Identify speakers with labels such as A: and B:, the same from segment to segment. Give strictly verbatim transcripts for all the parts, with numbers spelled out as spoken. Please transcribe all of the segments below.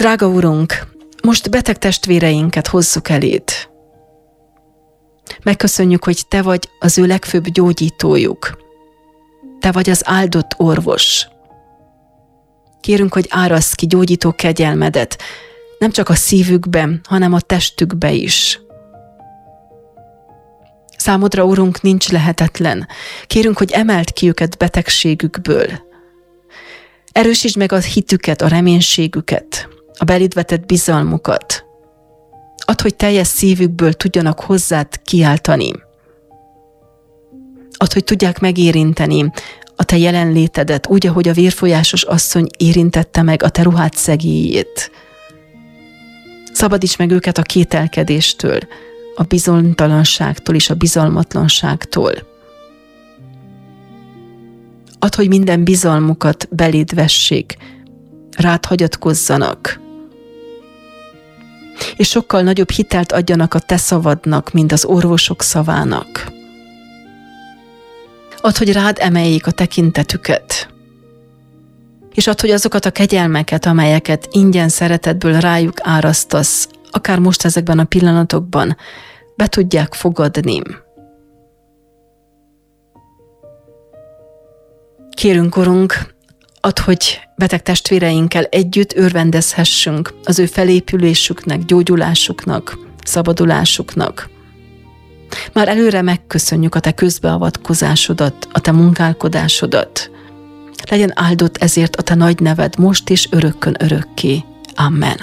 A: Drága Urunk, most beteg testvéreinket hozzuk eléd. Megköszönjük, hogy Te vagy az ő legfőbb gyógyítójuk. Te vagy az áldott orvos. Kérünk, hogy áraszd ki gyógyító kegyelmedet, nem csak a szívükben, hanem a testükbe is. Számodra, Urunk, nincs lehetetlen. Kérünk, hogy emeld ki őket betegségükből. Erősítsd meg a hitüket, a reménységüket, a beléd vetett bizalmukat. Add, hogy teljes szívükből tudjanak hozzád kiáltani. Add, hogy tudják megérinteni a Te jelenlétedet, úgy, ahogy a vérfolyásos asszony érintette meg a Te ruhád szegélyét. Szabadíts meg őket a kételkedéstől, a bizonytalanságtól és a bizalmatlanságtól. Add, hogy minden bizalmukat beléd vessék, rád hagyatkozzanak, és sokkal nagyobb hitelt adjanak a Te szavadnak, mint az orvosok szavának. Add, hogy rád emeljék a tekintetüket, és add, hogy azokat a kegyelmeket, amelyeket ingyen szeretetből rájuk árasztasz, akár most ezekben a pillanatokban, be tudják fogadni. Kérünk, Urunk, add, hogy beteg testvéreinkkel együtt örvendezhessünk az ő felépülésüknek, gyógyulásuknak, szabadulásuknak. Már előre megköszönjük a Te közbeavatkozásodat, a Te munkálkodásodat. Legyen áldott ezért a Te nagy neved most és örökkön örökké. Amen.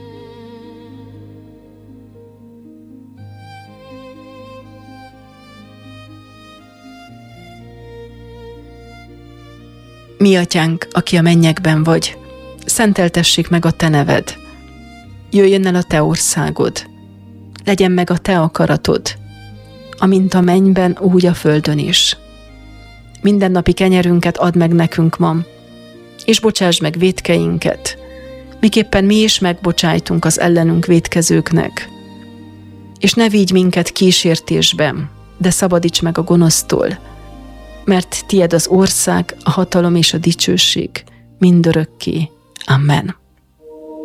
A: Mi atyánk, aki a mennyekben vagy, szenteltessék meg a Te neved. Jöjjön el a Te országod. Legyen meg a Te akaratod, amint a mennyben, úgy a földön is. Mindennapi kenyerünket add meg nekünk ma, és bocsásd meg vétkeinket, miképpen mi is megbocsájtunk az ellenünk vétkezőknek. És ne vigy minket kísértésbe, de szabadíts meg a gonosztól, mert tied az ország, a hatalom és a dicsőség mindörökké. Amen.